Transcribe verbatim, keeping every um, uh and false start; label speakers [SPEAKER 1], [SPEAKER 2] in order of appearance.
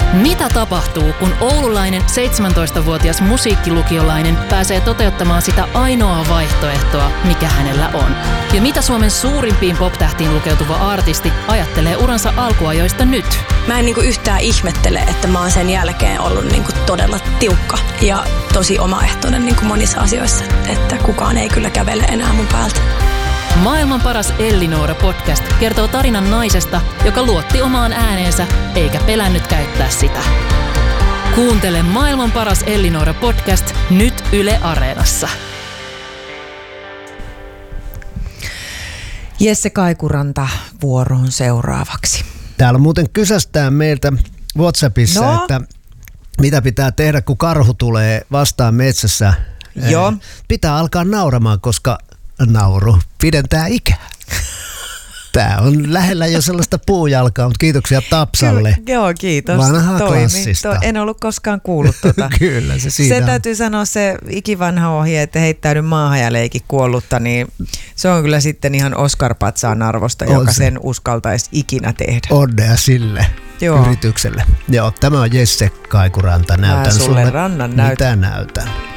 [SPEAKER 1] Mitä tapahtuu, kun oululainen seitsemäntoistavuotias musiikkilukiolainen pääsee toteuttamaan sitä ainoaa vaihtoehtoa, mikä hänellä on? Ja mitä Suomen suurimpiin pop-tähtiin lukeutuva artisti ajattelee uransa alkuajoista nyt?
[SPEAKER 2] Mä en niinku yhtään ihmettele, että mä oon sen jälkeen ollut niinku todella tiukka ja tosi omaehtoinen niinku monissa asioissa, että kukaan ei kyllä kävele enää mun päältä.
[SPEAKER 1] Maailman paras Ellinora-podcast kertoo tarinan naisesta, joka luotti omaan ääneensä eikä pelännyt käyttää sitä. Kuuntele Maailman paras Ellinora-podcast nyt Yle Areenassa.
[SPEAKER 3] Jesse Kaikuranta vuoroon seuraavaksi.
[SPEAKER 4] Täällä muuten kysästään meiltä WhatsAppissa, no. että mitä pitää tehdä, kun karhu tulee vastaan metsässä.
[SPEAKER 3] Joo.
[SPEAKER 4] Pitää alkaa nauramaan, koska nauru pidentää ikää. Tää on lähellä jo sellaista puujalkaa, mutta kiitoksia Tapsalle.
[SPEAKER 3] Kyllä, joo, kiitos.
[SPEAKER 4] Vanhaa
[SPEAKER 3] Toimi.
[SPEAKER 4] klassista.
[SPEAKER 3] To, en ollut koskaan kuullut tota.
[SPEAKER 4] Kyllä, se siinä
[SPEAKER 3] Se
[SPEAKER 4] on.
[SPEAKER 3] täytyy sanoa se ikivanha ohje, että heittäydy maahan ja leiki kuollutta, niin se on kyllä sitten ihan Oscar-patsaan arvosta,
[SPEAKER 4] On
[SPEAKER 3] joka
[SPEAKER 4] se.
[SPEAKER 3] sen uskaltaisi ikinä tehdä.
[SPEAKER 4] Onnea sille
[SPEAKER 3] Joo.
[SPEAKER 4] yritykselle. Joo, tämä on Jesse Kaikuranta. Näytän
[SPEAKER 3] Mä sulle rannan näytän.
[SPEAKER 4] Mitä näytän?